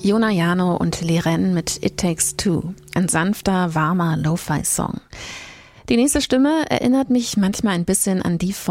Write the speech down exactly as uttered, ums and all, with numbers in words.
Jona Jano und Liren mit It Takes Two. Ein sanfter, warmer Lo-Fi-Song. Die nächste Stimme erinnert mich manchmal ein bisschen an die von